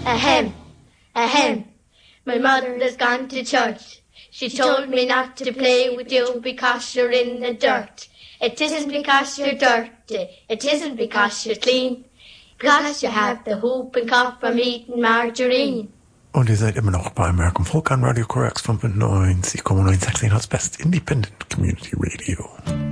Ahem, ahem. My mother's gone to church. She told me not to play with you because you're in the dirt. It isn't because you're dirty, it isn't because you're clean, because you have the whooping cough from eating margarine. Und ihr seid immer noch bei American Folk an Radio Korax 95,9 Sachsen-Anhalts Best Independent Community Radio.